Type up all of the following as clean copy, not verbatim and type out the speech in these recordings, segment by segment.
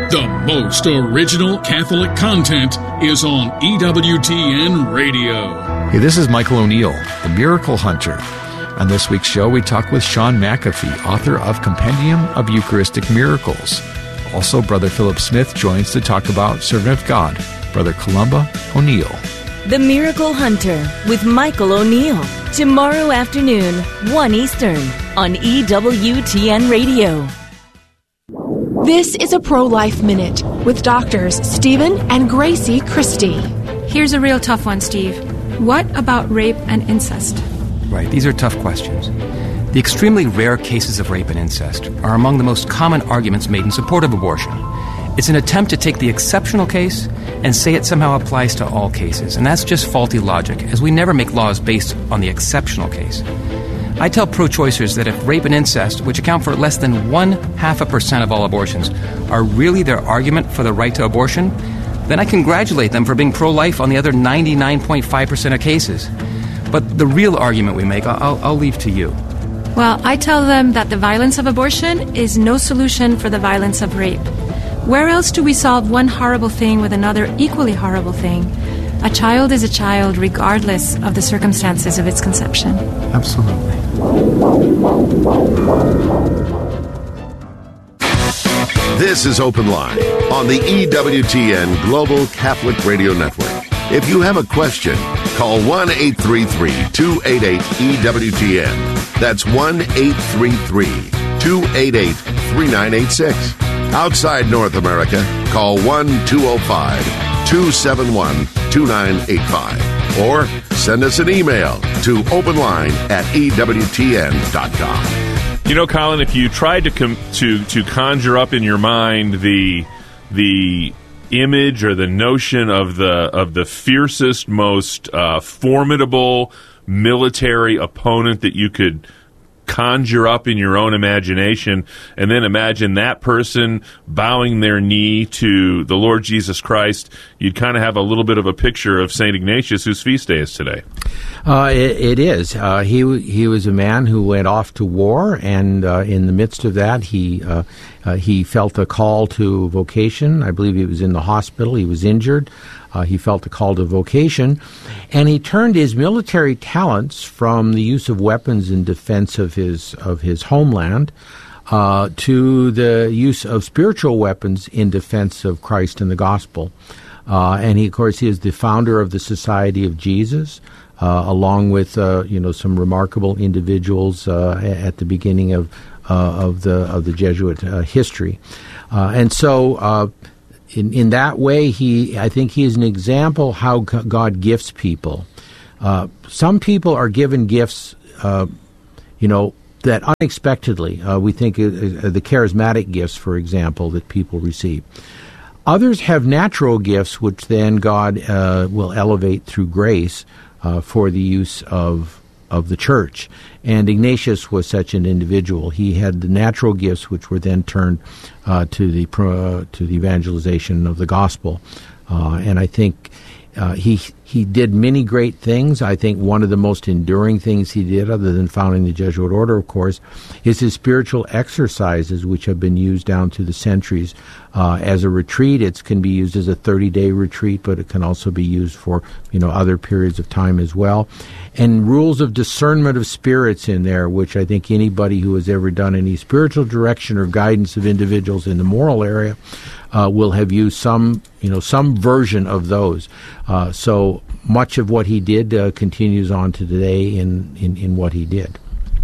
The most original Catholic content is on EWTN Radio. Hey, this is Michael O'Neill, the Miracle Hunter. On this week's show, we talk with Sean McAfee, author of Compendium of Eucharistic Miracles. Also, Brother Philip Smith joins to talk about Servant of God, Brother Columba O'Neill. The Miracle Hunter with Michael O'Neill. Tomorrow afternoon, 1 Eastern, on EWTN Radio. This is a Pro-Life Minute with doctors Stephen and Gracie Christie. Here's a real tough one, Steve. What about rape and incest? Right, these are tough questions. The extremely rare cases of rape and incest are among the most common arguments made in support of abortion. It's an attempt to take the exceptional case and say it somehow applies to all cases, and that's just faulty logic, as we never make laws based on the exceptional case. I tell pro-choicers that if rape and incest, which account for less than 0.5% of all abortions, are really their argument for the right to abortion, then I congratulate them for being pro-life on the other 99.5% of cases. But the real argument we make, I'll leave to you. Well, I tell them that the violence of abortion is no solution for the violence of rape. Where else do we solve one horrible thing with another equally horrible thing? A child is a child regardless of the circumstances of its conception. Absolutely. This is Open Line on the EWTN Global Catholic Radio Network. If you have a question, call 1-833-288-EWTN. That's 1-833-288-3986. Outside North America, call 1-205-271-2985. Or send us an email to openline@EWTN.com. You know, Colin, if you tried to conjure up in your mind the image or the notion of the fiercest, most formidable military opponent that you could conjure up in your own imagination, and then imagine that person bowing their knee to the Lord Jesus Christ, you'd kind of have a little bit of a picture of St. Ignatius, whose feast day is today. It is. He was a man who went off to war, and in the midst of that, he felt a call to vocation. I believe he was in the hospital. He was injured. He felt a call to vocation, and he turned his military talents from the use of weapons in defense of his homeland to the use of spiritual weapons in defense of Christ and the gospel. And he, of course, he is the founder of the Society of Jesus, along with some remarkable individuals at the beginning of the Jesuit history, and so. In that way, I think he is an example how God gifts people. Some people are given gifts, that unexpectedly. We think the charismatic gifts, for example, that people receive. Others have natural gifts, which then God will elevate through grace for the use of the church. And Ignatius was such an individual. He had the natural gifts, which were then turned to the evangelization of the gospel. And I think he did many great things. I think one of the most enduring things he did, other than founding the Jesuit order, of course, is his spiritual exercises, which have been used down through the centuries as a retreat. It can be used as a 30-day retreat, but it can also be used for other periods of time as well. And rules of discernment of spirits in there, which I think anybody who has ever done any spiritual direction or guidance of individuals in the moral area will have used some version of those. So much of what he did continues on to today in what he did.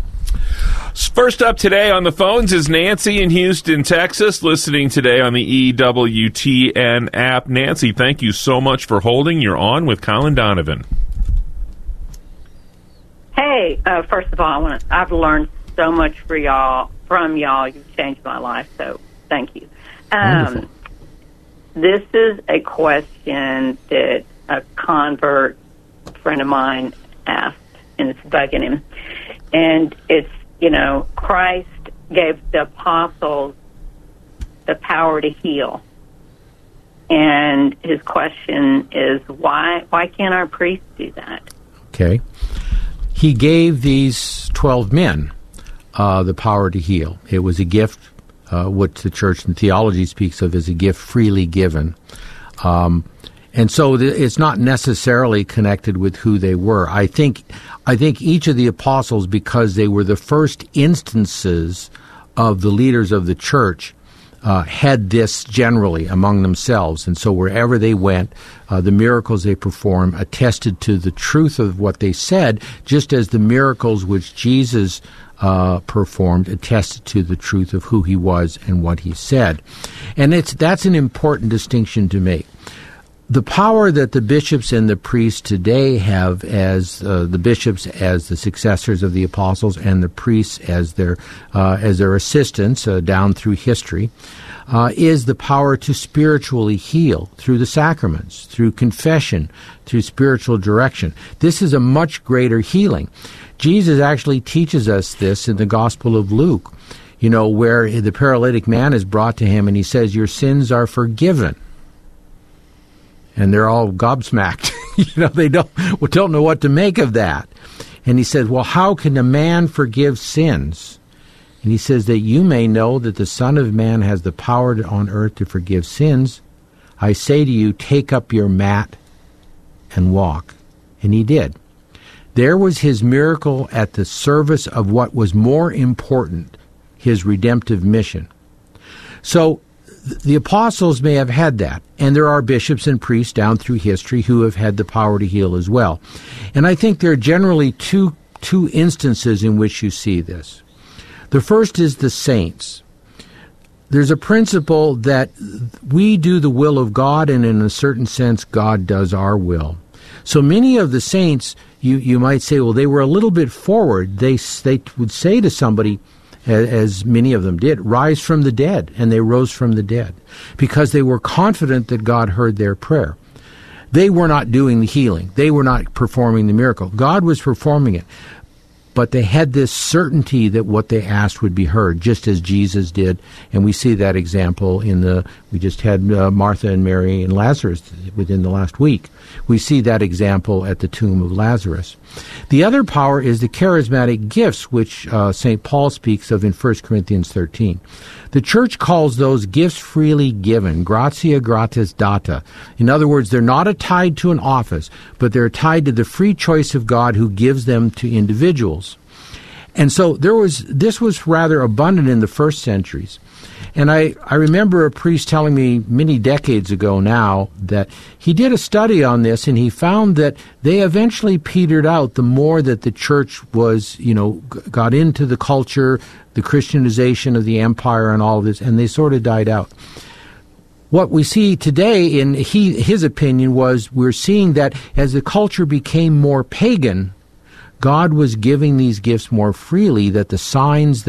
First up today on the phones is Nancy in Houston, Texas, listening today on the EWTN app. Nancy, thank you so much for holding. You're on with Colin Donovan. Hey, first of all, I've learned so much from y'all. You've changed my life, so thank you. This is a question that a convert friend of mine asked, and it's bugging him. And it's, Christ gave the apostles the power to heal. And his question is, why can't our priests do that? Okay. He gave these 12 men the power to heal. It was a gift what the church in theology speaks of as a gift freely given. And so it's not necessarily connected with who they were. I think each of the apostles, because they were the first instances of the leaders of the church, had this generally among themselves. And so wherever they went, the miracles they performed attested to the truth of what they said, just as the miracles which Jesus performed attested to the truth of who he was and what he said. And that's an important distinction to make. The power that the bishops and the priests today have as the bishops as the successors of the apostles and the priests as their assistants down through history is the power to spiritually heal through the sacraments, through confession, through spiritual direction. This is a much greater healing. Jesus actually teaches us this in the Gospel of Luke, where the paralytic man is brought to him and he says, "Your sins are forgiven." And they're all gobsmacked. They don't know what to make of that. And he says, "Well, how can a man forgive sins?" And he says, "That you may know that the Son of Man has the power on earth to forgive sins. I say to you, take up your mat and walk." And he did. There was his miracle at the service of what was more important, his redemptive mission. So the apostles may have had that, and there are bishops and priests down through history who have had the power to heal as well. And I think there are generally two instances in which you see this. The first is the saints. There's a principle that we do the will of God, and in a certain sense, God does our will. So many of the saints, you might say, well, they were a little bit forward. They would say to somebody, as many of them did, rise from the dead, and they rose from the dead because they were confident that God heard their prayer. They were not doing the healing. They were not performing the miracle. God was performing it. But they had this certainty that what they asked would be heard, just as Jesus did. And we see that example we just had Martha and Mary and Lazarus within the last week. We see that example at the tomb of Lazarus. The other power is the charismatic gifts, which St. Paul speaks of in 1 Corinthians 13. The church calls those gifts freely given, gratia gratis data. In other words, they're not tied to an office, but they're tied to the free choice of God who gives them to individuals. And so this was rather abundant in the first centuries. And I remember a priest telling me many decades ago now that he did a study on this, and he found that they eventually petered out the more that the church was, got into the culture, the Christianization of the empire and all of this, and they sort of died out. What we see today, in his opinion, was we're seeing that as the culture became more pagan, God was giving these gifts more freely, that the signs